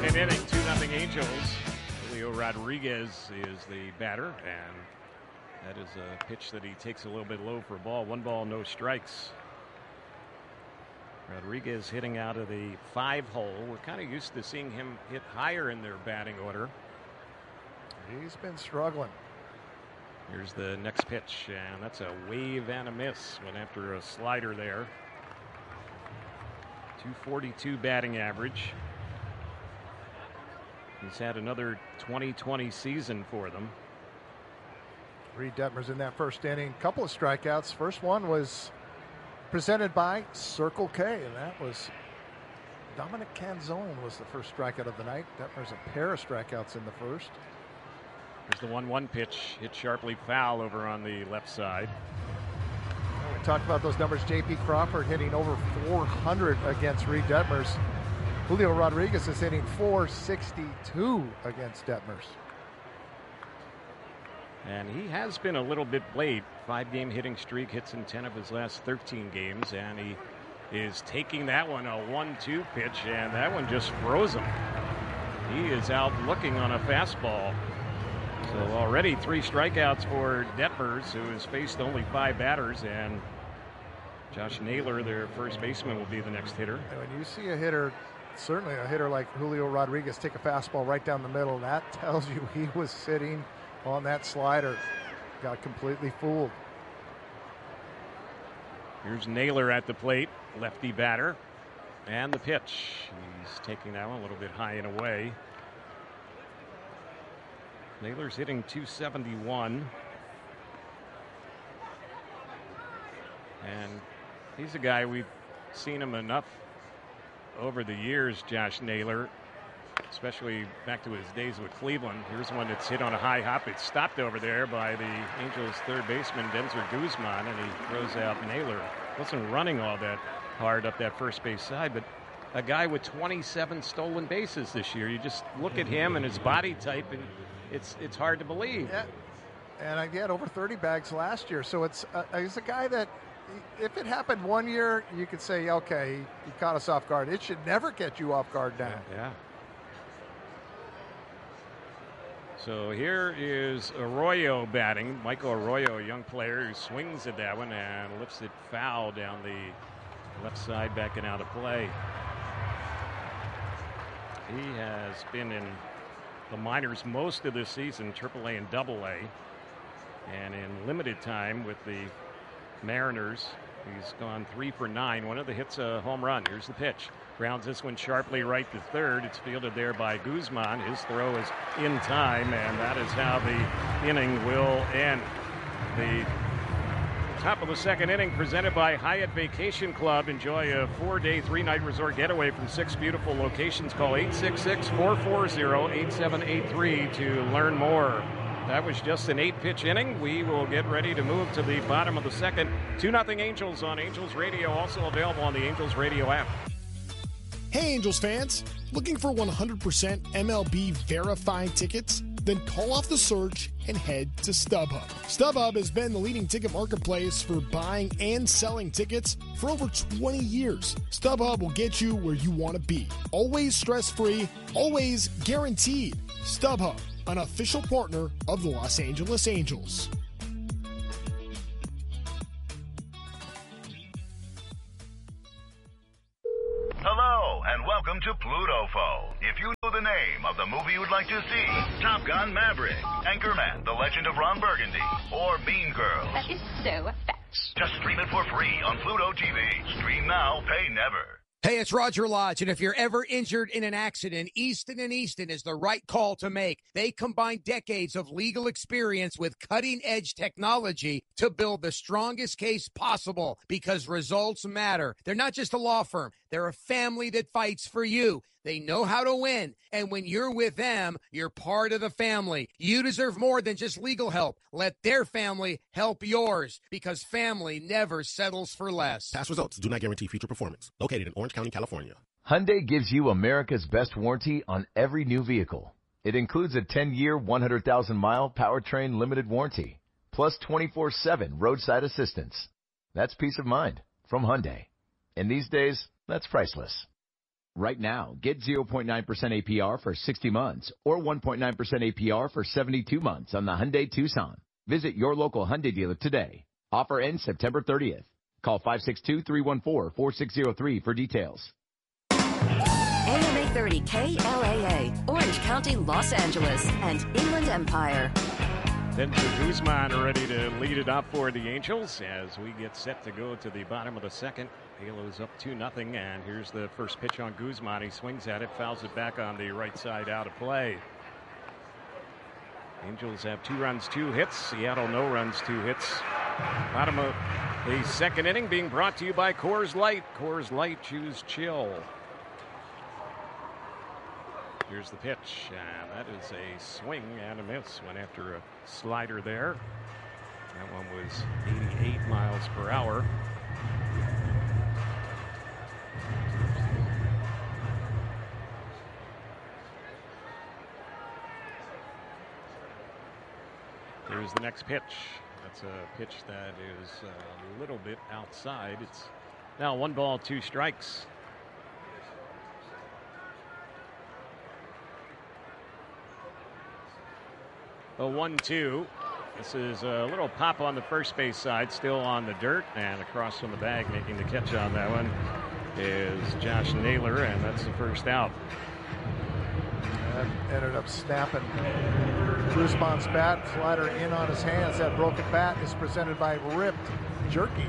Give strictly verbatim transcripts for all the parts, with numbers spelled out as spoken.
An inning, two nothing Angels. Julio Rodriguez is the batter, and that is a pitch that he takes a little bit low for a ball. One ball, no strikes. Rodriguez hitting out of the five hole. We're kind of used to seeing him hit higher in their batting order. He's been struggling. Here's the next pitch, and that's a wave and a miss. Went after a slider there. two forty-two batting average. He's had another twenty twenty season for them. Reed Detmers in that first inning. Couple of strikeouts. First one was presented by Circle K, and that was Dominic Canzone was the first strikeout of the night. Detmers a pair of strikeouts in the first. Here's the one one pitch. Hit sharply foul over on the left side. We talked about those numbers. J P Crawford hitting over four hundred against Reed Detmers. Julio Rodriguez is hitting four sixty-two against Detmers. And he has been a little bit late. Five-game hitting streak, hits in ten of his last thirteen games, and he is taking that one, a one two pitch, and that one just froze him. He is out looking on a fastball. So already three strikeouts for Detmers, who has faced only five batters, and Josh Naylor, their first baseman, will be the next hitter. And when you see a hitter, certainly a hitter like Julio Rodriguez, take a fastball right down the middle, that tells you he was sitting on that slider. Got completely fooled. Here's Naylor at the plate, lefty batter, and the pitch. He's taking that one a little bit high and away. Naylor's hitting two seventy-one. And he's a guy, we've seen him enough over the years, Josh Naylor, especially back to his days with Cleveland. Here's one that's hit on a high hop. It's stopped over there by the Angels' third baseman, Denzer Guzman, and he throws out Naylor. Wasn't running all that hard up that first base side, but a guy with twenty-seven stolen bases this year. You just look at him and his body type, and it's it's hard to believe. Yeah. And I had over thirty bags last year, so it's uh, he's a guy that, if it happened one year, you could say, okay, he caught us off guard. It should never get you off guard now. Yeah. So here is Arroyo batting. Michael Arroyo, a young player who swings at that one and lifts it foul down the left side, backing out of play. He has been in the minors most of this season, triple A and double A. And in limited time with the Mariners, he's gone three for nine. One of the hits a home run. Here's the pitch. Grounds this one sharply right to third. It's fielded there by Guzman. His throw is in time, and that is how the inning will end. The top of the second inning presented by Hyatt Vacation Club. Enjoy a four-day, three-night resort getaway from six beautiful locations. Call eight six six, four four zero, eight seven eight three to learn more. That was just an eight-pitch inning. We will get ready to move to the bottom of the second. two nothing Angels on Angels Radio, also available on the Angels Radio app. Hey, Angels fans. Looking for one hundred percent M L B verified tickets? Then call off the search and head to StubHub. StubHub has been the leading ticket marketplace for buying and selling tickets for over twenty years. StubHub will get you where you want to be. Always stress-free, always guaranteed. StubHub, an official partner of the Los Angeles Angels. Hello, and welcome to Pluto Phone. If you know the name of the movie you'd like to see, Top Gun Maverick, Anchorman, The Legend of Ron Burgundy, or Mean Girls. That is so fetch. Just stream it for free on Pluto T V. Stream now, pay never. Hey, it's Roger Lodge, and if you're ever injured in an accident, Easton and Easton is the right call to make. They combine decades of legal experience with cutting-edge technology to build the strongest case possible because results matter. They're not just a law firm. They're a family that fights for you. They know how to win, and when you're with them, you're part of the family. You deserve more than just legal help. Let their family help yours, because family never settles for less. Past results do not guarantee future performance. Located in Orange County, California. Hyundai gives you America's best warranty on every new vehicle. It includes a ten-year, one hundred thousand mile powertrain limited warranty, plus twenty-four seven roadside assistance. That's peace of mind from Hyundai. And these days, that's priceless. Right now, get zero point nine percent A P R for sixty months or one point nine percent A P R for seventy-two months on the Hyundai Tucson. Visit your local Hyundai dealer today. Offer ends September thirtieth. Call five six two, three one four, four six zero three for details. A M eight thirty K L A A, Orange County, Los Angeles, and Inland Empire. Benja Guzman ready to lead it up for the Angels as we get set to go to the bottom of the second. Halos up two nothing, and here's the first pitch on Guzman. He swings at it, fouls it back on the right side out of play. Angels have two runs, two hits. Seattle no runs, two hits. Bottom of the second inning being brought to you by Coors Light. Coors Light, choose chill. Here's the pitch, and that is a swing and a miss. Went after a slider there. That one was eighty-eight miles per hour. Here's the next pitch. That's a pitch that is a little bit outside. It's now one ball, two strikes. A one two. This is a little pop on the first base side, still on the dirt, and across from the bag making the catch on that one is Josh Naylor, and that's the first out. That ended up snapping Guzman's bat, slider in on his hands. That broken bat is presented by Ripped Jerky.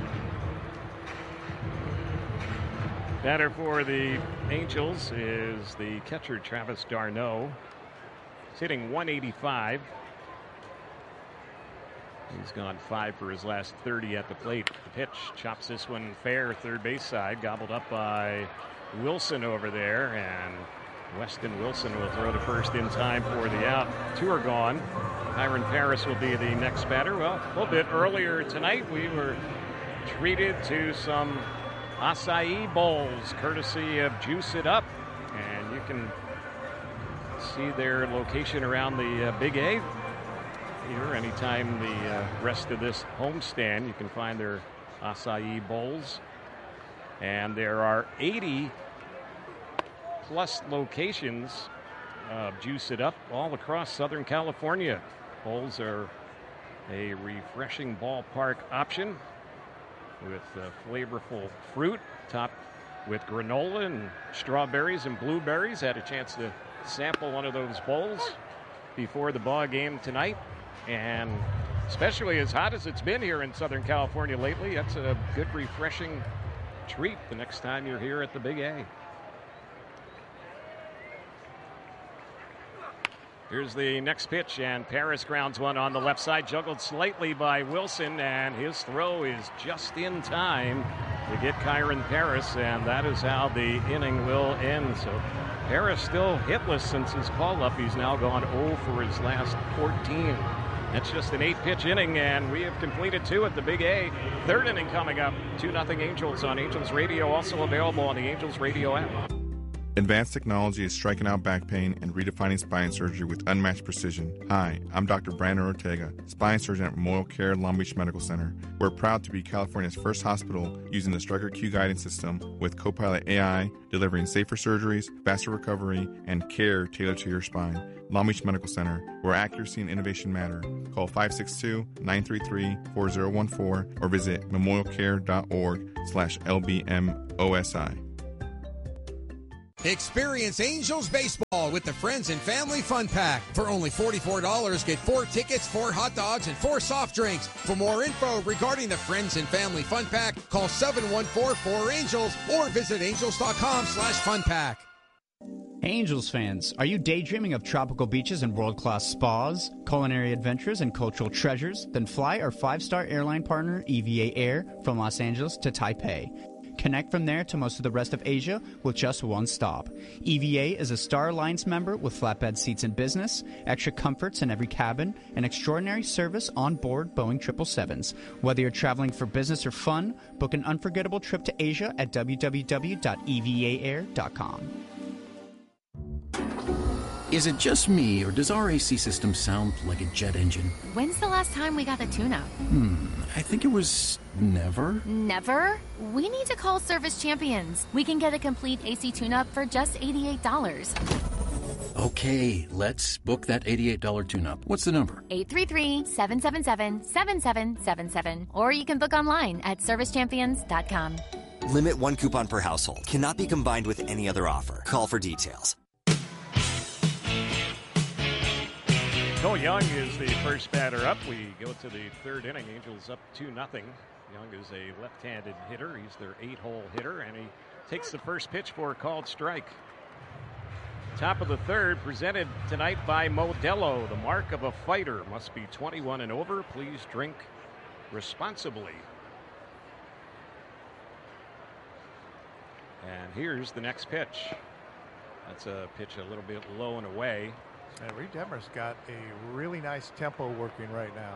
Batter for the Angels is the catcher Travis d'Arnaud. He's hitting one eighty-five. He's gone five for his last thirty at the plate. The pitch chops this one fair, third base side, gobbled up by Wilson over there, and Weston Wilson will throw to first in time for the out. Two are gone. Kyron Paris will be the next batter. Well, a little bit earlier tonight, we were treated to some acai bowls, courtesy of Juice It Up, and you can see their location around the uh, Big A. Here, anytime the uh, rest of this homestand, you can find their acai bowls, and there are eighty plus locations of Juice It Up all across Southern California. Bowls are a refreshing ballpark option with uh, flavorful fruit topped with granola and strawberries and blueberries. Had a chance to sample one of those bowls before the ball game tonight, and especially as hot as it's been here in Southern California lately, that's a good refreshing treat the next time you're here at the Big A. Here's the next pitch, and Paris grounds one on the left side, juggled slightly by Wilson, and his throw is just in time to get Kyron Paris, and that is how the inning will end. So Paris still hitless since his call-up. He's now gone oh for his last fourteen. That's just an eight-pitch inning, and we have completed two at the Big A. Third inning coming up, two nothing Angels on Angels Radio, also available on the Angels Radio app. Advanced technology is striking out back pain and redefining spine surgery with unmatched precision. Hi, I'm Doctor Brandon Ortega, spine surgeon at Memorial Care Long Beach Medical Center. We're proud to be California's first hospital using the Stryker Q guidance system with Copilot A I, delivering safer surgeries, faster recovery, and care tailored to your spine. Long Beach Medical Center, where accuracy and innovation matter. Call five six two, nine three three, four zero one four or visit memorialcare.org slash LBMOSI. Experience Angels baseball with the Friends and Family Fun Pack. For only forty-four dollars, get four tickets, four hot dogs, and four soft drinks. For more info regarding the Friends and Family Fun Pack, call seven one four, four angels or visit angels.com slash fun pack. Angels fans, are you daydreaming of tropical beaches and world-class spas, culinary adventures, and cultural treasures? Then fly our five-star airline partner, E V A Air, from Los Angeles to Taipei. Connect from there to most of the rest of Asia with just one stop. E V A is a Star Alliance member with flatbed seats in business, extra comforts in every cabin, and extraordinary service on board Boeing triple sevens. Whether you're traveling for business or fun, book an unforgettable trip to Asia at w w w dot e v a air dot com. Is it just me, or does our A C system sound like a jet engine? When's the last time we got the tune-up? Hmm, I think it was Never? Never? We need to call Service Champions. We can get a complete A C tune-up for just eighty-eight dollars. Okay, let's book that eighty-eight dollars tune-up. What's the number? eight three three, seven seven seven, seven seven seven seven. Or you can book online at service champions dot com. Limit one coupon per household. Cannot be combined with any other offer. Call for details. Cole Young is the first batter up. We go to the third inning. Angels up two nothing. Young is a left-handed hitter. He's their eight-hole hitter, and he takes the first pitch for a called strike. Top of the third, presented tonight by Modelo. The mark of a fighter must be twenty-one and over. Please drink responsibly. And here's the next pitch. That's a pitch a little bit low and away. And Reed Detmer's got a really nice tempo working right now.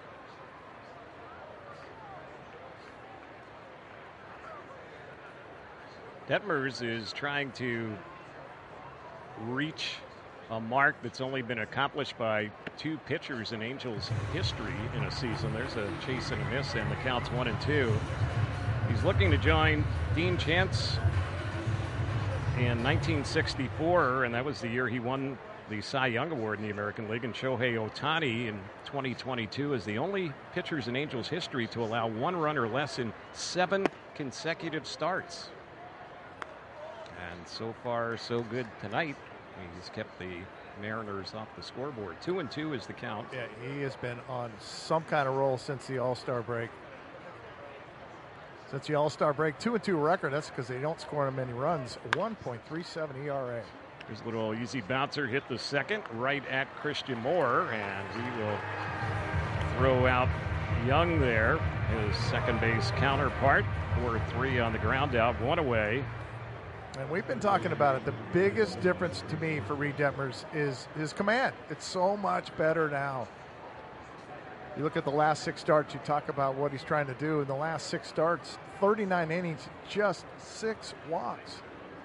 Detmers is trying to reach a mark that's only been accomplished by two pitchers in Angels history in a season. There's a chase and a miss, and the count's one and two. He's looking to join Dean Chance in nineteen sixty-four, and that was the year he won the Cy Young Award in the American League. And Shohei Ohtani in twenty twenty-two is the only pitchers in Angels history to allow one run or less in seven consecutive starts. And so far, so good tonight. He's kept the Mariners off the scoreboard. Two and two is the count. Yeah, he has been on some kind of roll since the All-Star break. Since the All-Star break, two and two record. That's because they don't score him many runs. one point three seven E R A. Here's a little easy bouncer, hit the second right at Christian Moore, and he will throw out Young there, his second base counterpart. four three on the ground out, one away. And we've been talking about it. The biggest difference to me for Reed Detmers is his command. It's so much better now. You look at the last six starts, you talk about what he's trying to do. In the last six starts, thirty-nine innings, just six walks,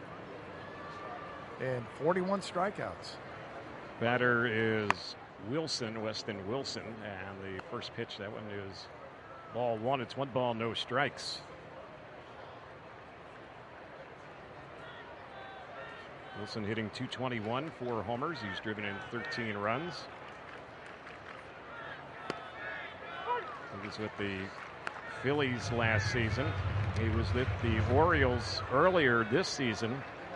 and forty-one strikeouts. Batter is Wilson, Weston Wilson, and the first pitch, that one is ball one. It's one ball, no strikes. Wilson hitting two twenty-one, four homers. He's driven in thirteen runs. He was with the Phillies last season. He was with the Orioles earlier this season.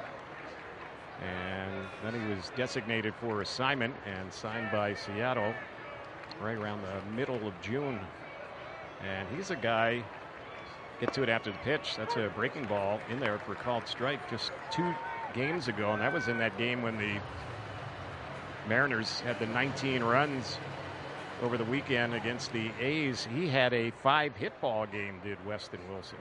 And then he was designated for assignment and signed by Seattle right around the middle of June. And he's a guy, get to it after the pitch. That's a breaking ball in there for a called strike just two games ago, and that was in that game when the Mariners had the nineteen runs over the weekend against the A's. He had a five hit ball game, did Weston Wilson.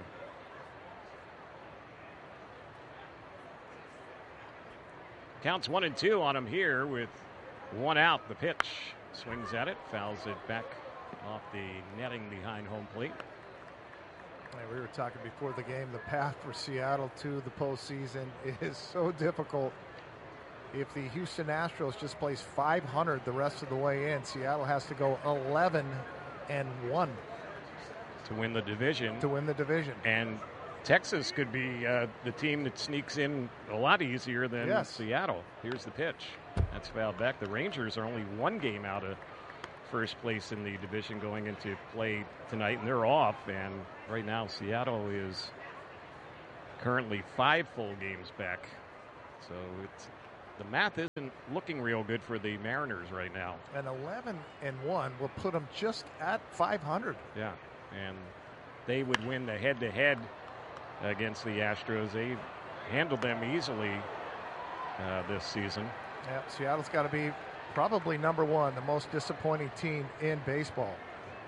Counts one and two on him here with one out. The pitch, swings at it, fouls it back off the netting behind home plate. We were talking before the game, the path for Seattle to the postseason is so difficult. If the Houston Astros just place five hundred the rest of the way in, Seattle has to go eleven and one to win the division. To win the division. And Texas could be uh, the team that sneaks in a lot easier than yes. Seattle. Here's the pitch. That's fouled back. The Rangers are only one game out of first place in the division going into play tonight, and they're off. And right now, Seattle is currently five full games back. So it's, the math isn't looking real good for the Mariners right now. And eleven and one will put them just at five hundred. Yeah, and they would win the head-to-head against the Astros. They handled them easily uh, this season. Yeah, Seattle's got to be probably number one, the most disappointing team in baseball.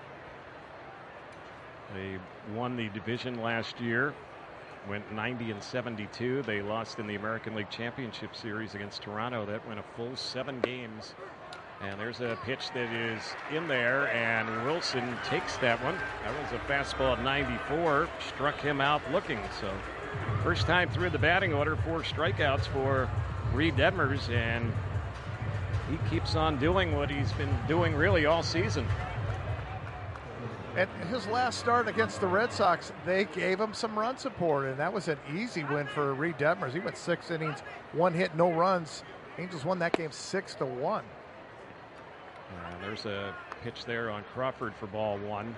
They won the division last year, went ninety and seventy-two. They lost in the American League Championship Series against Toronto. That went a full seven games. And there's a pitch that is in there, and Wilson takes that one. That was a fastball at ninety-four, struck him out looking. So first time through the batting order, four strikeouts for Reed Detmers, and he keeps on doing what he's been doing really all season. And his last start against the Red Sox, they gave him some run support, and that was an easy win for Reed Detmers. He went six innings, one hit, no runs. Angels won that game six to one. Uh, there's a pitch there on Crawford for ball one.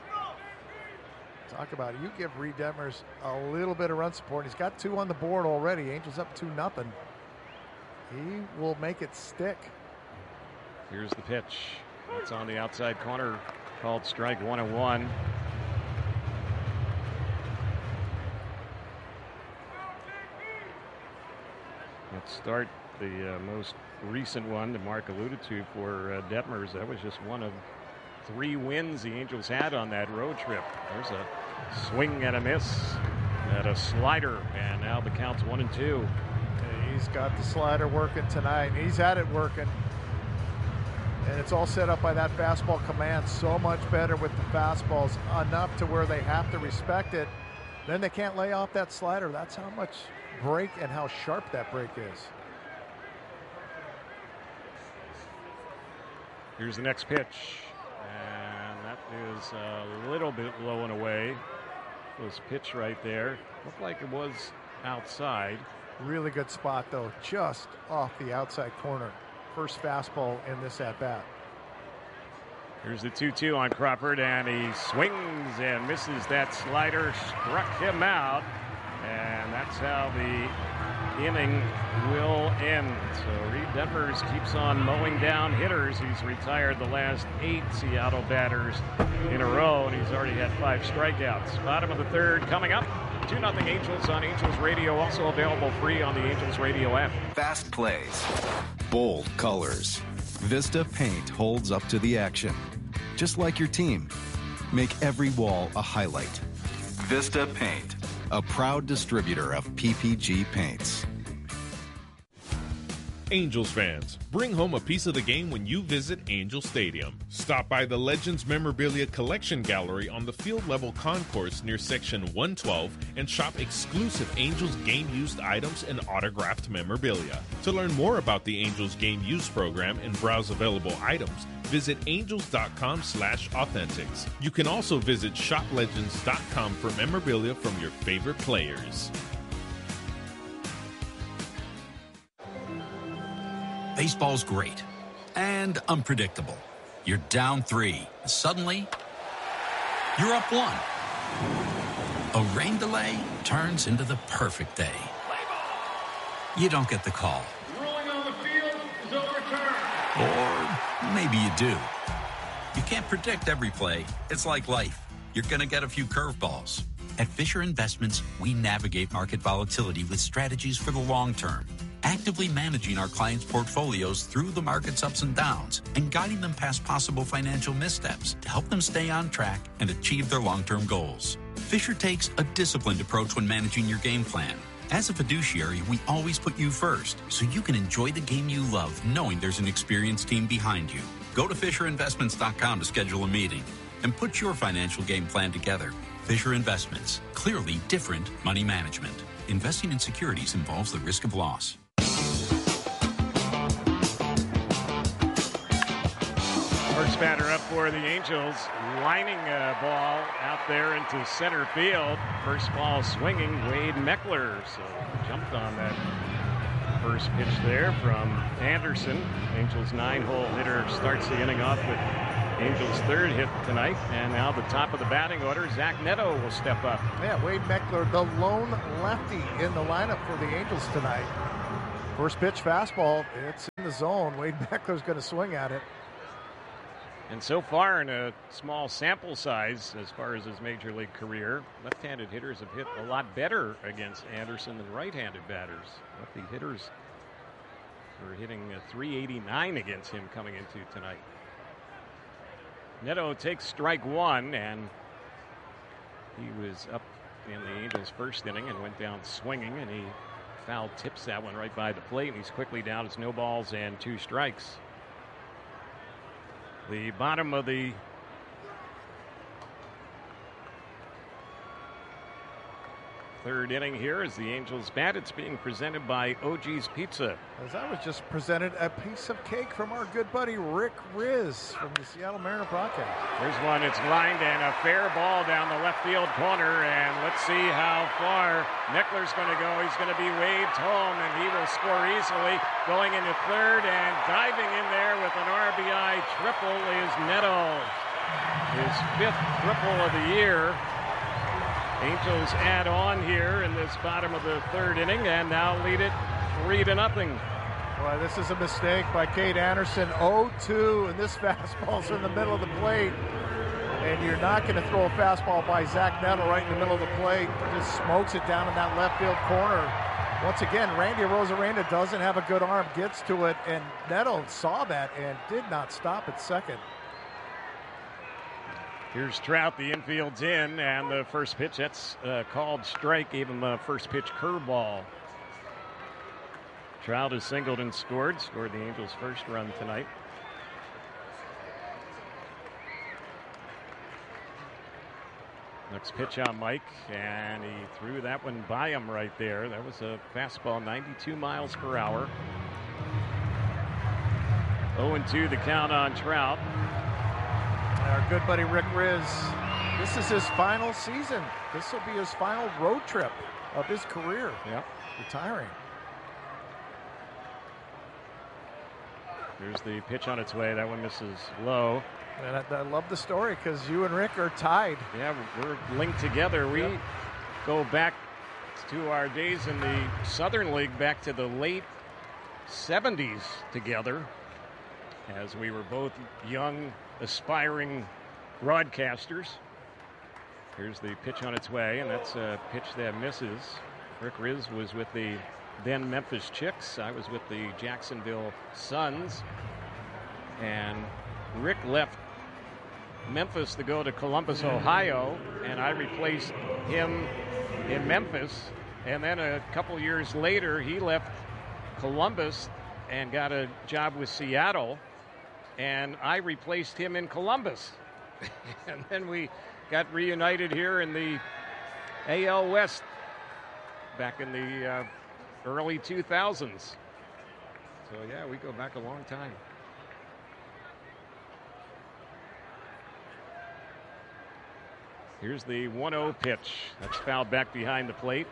Talk about it. You give Reed Detmers a little bit of run support. He's got two on the board already. Angels up two nothing. He will make it stick. Here's the pitch. It's on the outside corner. Called strike one and one. Let's start the uh, most recent one that Mark alluded to for uh, Detmers. That was just one of three wins the Angels had on that road trip. There's a swing and a miss and a slider, and now the count's one and two. He's got the slider working tonight. He's had it working. And it's all set up by that fastball command. So much better with the fastballs, enough to where they have to respect it. Then they can't lay off that slider. That's how much break and how sharp that break is. Here's the next pitch. And that is a little bit low and away. This pitch right there. Looked like it was outside. Really good spot, though, just off the outside corner. First fastball in this at-bat. Here's the two two on Crawford, and he swings and misses that slider. Struck him out, and that's how the inning will end. So Reed Detmers keeps on mowing down hitters. He's retired the last eight Seattle batters in a row, and he's already had five strikeouts. Bottom of the third coming up. two nothing Angels on Angels Radio, also available free on the Angels Radio app. Fast plays, bold colors. Vista Paint holds up to the action. Just like your team, make every wall a highlight. Vista Paint, a proud distributor of P P G paints. Angels fans, bring home a piece of the game when you visit Angel Stadium. Stop by the Legends Memorabilia Collection Gallery on the field level concourse near section one twelve and shop exclusive Angels game used items and autographed memorabilia. To learn more about the Angels game use program and browse available items, visit angels.com slash authentics. You can also visit shop legends dot com for memorabilia from your favorite players. Baseball's great and unpredictable. You're down three. Suddenly, you're up one. A rain delay turns into the perfect day. You don't get the call. Ruling on the field is overturned. Or maybe you do. You can't predict every play. It's like life. You're going to get a few curveballs. At Fisher Investments, we navigate market volatility with strategies for the long term, actively managing our clients' portfolios through the market's ups and downs and guiding them past possible financial missteps to help them stay on track and achieve their long-term goals. Fisher takes a disciplined approach when managing your game plan. As a fiduciary, we always put you first, so you can enjoy the game you love knowing there's an experienced team behind you. Go to fisher investments dot com to schedule a meeting and put your financial game plan together. Fisher Investments, clearly different money management. Investing in securities involves the risk of loss. First batter up for the Angels, lining a ball out there into center field. First ball swinging, Wade Meckler. So jumped on that first pitch there from Anderson. Angels nine-hole hitter starts the inning off with Angels third hit tonight. And now the top of the batting order, Zach Neto will step up. Yeah, Wade Meckler, the lone lefty in the lineup for the Angels tonight. First pitch fastball, it's in the zone. Wade Meckler's going to swing at it. And so far in a small sample size as far as his major league career, left-handed hitters have hit a lot better against Anderson than right-handed batters. Lefty hitters are hitting a three eighty-nine against him coming into tonight. Neto takes strike one, and he was up in the Angels' first inning and went down swinging, and he foul tips that one right by the plate, and he's quickly down to no balls and two strikes. The bottom of the third inning here as the Angels bat. It's being presented by O G's Pizza. As I was just presented a piece of cake from our good buddy Rick Riz from the Seattle Mariner broadcast. There's one. It's lined and a fair ball down the left field corner. And let's see how far Meckler's going to go. He's going to be waved home, and he will score easily. Going into third and diving in there with an R B I triple is Neto. His fifth triple of the year. Angels add on here in this bottom of the third inning and now lead it three to nothing. Boy, this is a mistake by Cade Anderson. oh two, and this fastball's in the middle of the plate. And you're not going to throw a fastball by Zach Neto right in the middle of the plate. Just smokes it down in that left field corner. Once again, Randy Arozarena doesn't have a good arm, gets to it, and Neto saw that and did not stop at second. Here's Trout, the infield's in, and the first pitch, that's uh, called strike, even the first pitch curveball. Trout has singled and scored, scored the Angels' first run tonight. Next pitch on Mike, and he threw that one by him right there. That was a fastball, ninety-two miles per hour. oh and two the count on Trout. Our good buddy Rick Riz, this is his final season. This will be his final road trip of his career. Yep. Retiring. Here's the pitch on its way. That one misses low. And I, I love the story because you and Rick are tied. Yeah, we're linked together. We yep. go back to our days in the Southern League, back to the late seventies together, as we were both young, aspiring broadcasters. Here's the pitch on its way, and that's a pitch that misses. Rick Riz was with the then Memphis Chicks. I was with the Jacksonville Suns. And Rick left Memphis to go to Columbus, Ohio, and I replaced him in Memphis. And then a couple years later, he left Columbus and got a job with Seattle, and I replaced him in Columbus. And then we got reunited here in the A L West back in the uh, early two thousands. So, yeah, we go back a long time. Here's the one oh pitch. That's fouled back behind the plate.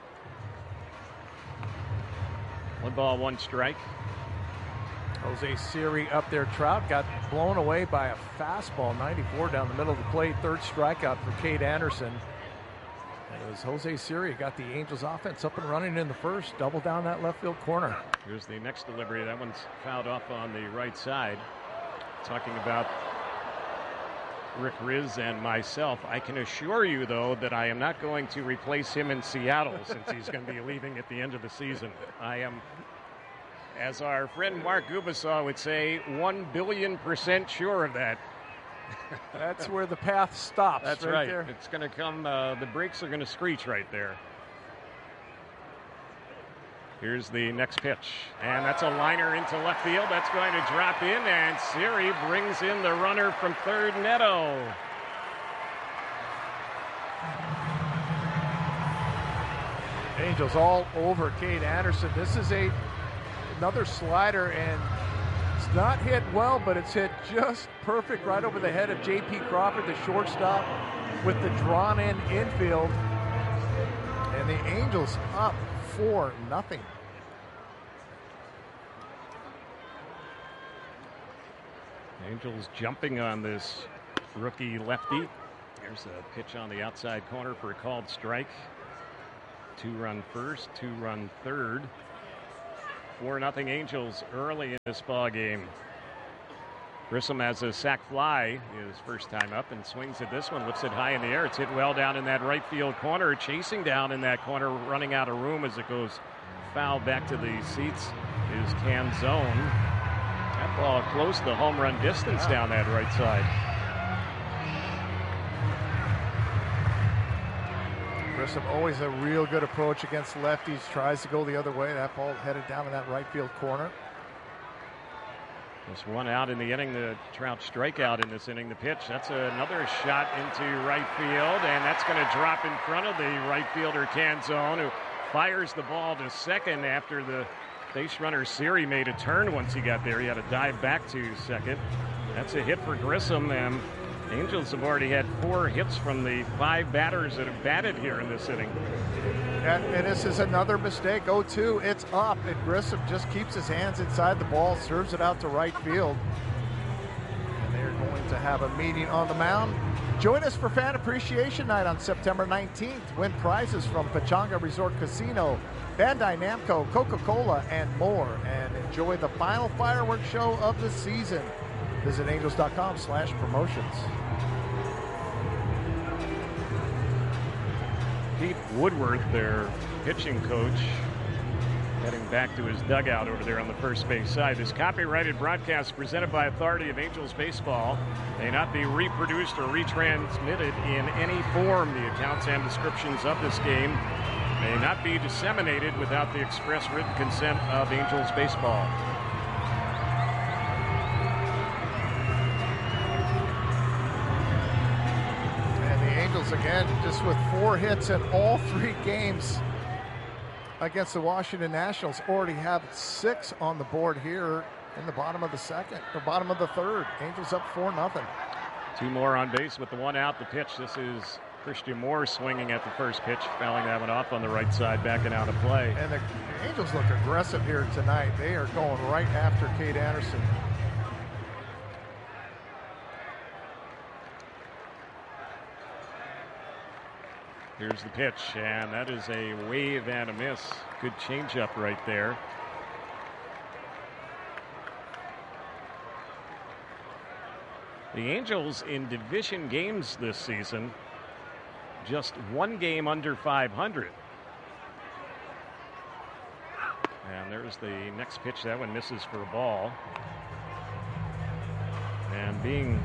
One ball, one strike. Jose Siri up there. Trout got blown away by a fastball, ninety-four down the middle of the plate. Third strikeout for Cade Anderson. And it was Jose Siri got the Angels offense up and running in the first. Double down that left field corner. Here's the next delivery. That one's fouled off on the right side. Talking about Rick Riz and myself, I can assure you, though, that I am not going to replace him in Seattle since he's going to be leaving at the end of the season. I am, as our friend Mark Gubasaw would say, one billion percent sure of that. That's where the path stops. That's right. right. There. It's going to come, uh, the brakes are going to screech right there. Here's the next pitch, and that's a liner into left field. That's going to drop in, and Siri brings in the runner from third, Neto. Angels all over Cade Anderson. This is a another slider, and it's not hit well, but it's hit just perfect right over the head of J P Crawford, the shortstop, with the drawn-in infield. And the Angels up four nothing. Angels jumping on this rookie lefty. There's a pitch on the outside corner for a called strike. Two-run first, two-run third. four nothing Angels early in this ball game. Grissom has a sac fly, his first time up, and swings at this one, lifts it high in the air. It's hit well down in that right field corner. Chasing down in that corner, running out of room as it goes foul back to the seats is Canzone. That ball close to home run distance wow. down that right side. Grissom always a real good approach against lefties. Tries to go the other way. That ball headed down in that right field corner. Just one out in the inning. The Trout strikeout in this inning. The pitch, that's another shot into right field, and that's going to drop in front of the right fielder Canzone, who fires the ball to second after the base runner Siri made a turn once he got there. He had to dive back to second. That's a hit for Grissom, and Angels have already had four hits from the five batters that have batted here in this inning. And, and this is another mistake. oh two, it's up, and Grissom just keeps his hands inside the ball, serves it out to right field. And they're going to have a meeting on the mound. Join us for Fan Appreciation Night on September nineteenth. Win prizes from Pechanga Resort Casino, Bandai Namco, Coca-Cola, and more. And enjoy the final fireworks show of the season. Visit angels.com slash promotions. Pete Woodworth, their pitching coach, heading back to his dugout over there on the first base side. This copyrighted broadcast presented by authority of Angels Baseball may not be reproduced or retransmitted in any form. The accounts and descriptions of this game may not be disseminated without the express written consent of Angels Baseball. Again, just with four hits in all three games against the Washington Nationals, already have six on the board here in the bottom of the second, or bottom of the third. Angels up four nothing. Two more on base with the one out. The pitch. This is Christian Moore swinging at the first pitch, fouling that one off on the right side, backing out of play. And the Angels look aggressive here tonight. They are going right after Cade Anderson. Here's the pitch, and that is a wave and a miss. Good changeup right there. The Angels in division games this season, just one game under five hundred. And there's the next pitch. That one misses for a ball. And being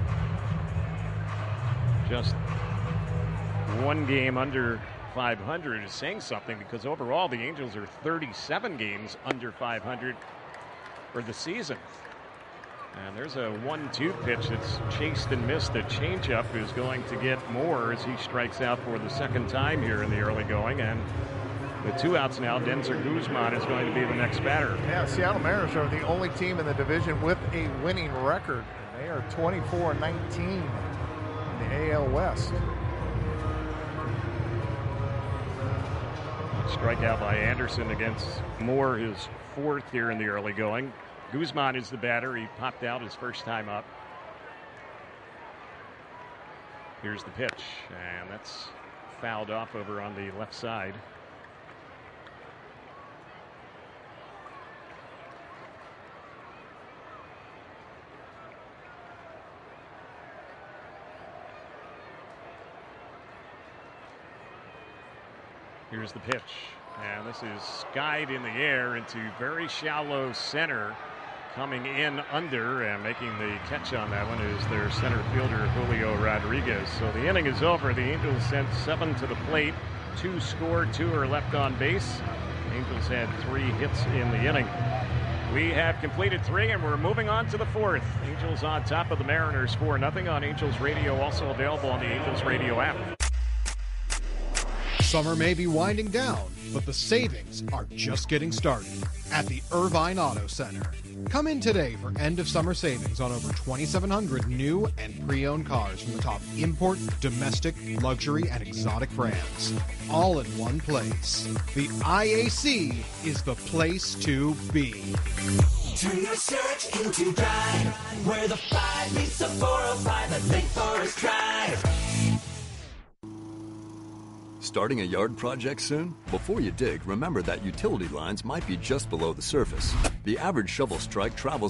just one game under five hundred is saying something, because overall the Angels are thirty-seven games under five hundred for the season. And there's a one two pitch that's chased and missed. The changeup is going to get more as he strikes out for the second time here in the early going. And with two outs now, Denzer Guzman is going to be the next batter. Yeah, Seattle Mariners are the only team in the division with a winning record. They are twenty-four and nineteen in the A L West. Strikeout by Anderson against Moore, his fourth here in the early going. Guzman is the batter. He popped out his first time up. Here's the pitch, and that's fouled off over on the left side. Here's the pitch, and this is skied in the air into very shallow center. Coming in under and making the catch on that one is their center fielder, Julio Rodriguez. So the inning is over. The Angels sent seven to the plate. Two scored, two are left on base. The Angels had three hits in the inning. We have completed three, and we're moving on to the fourth. Angels on top of the Mariners four nothing on Angels Radio, also available on the Angels Radio app. Summer may be winding down, but the savings are just getting started at the Irvine Auto Center. Come in today for end of summer savings on over twenty-seven hundred new and pre-owned cars from the top import, domestic, luxury, and exotic brands. All in one place. The I A C is the place to be. Turn your search into drive, where the five meets the four oh five at Lake Forest Drive. Starting a yard project soon? Before you dig, remember that utility lines might be just below the surface. The average shovel strike travels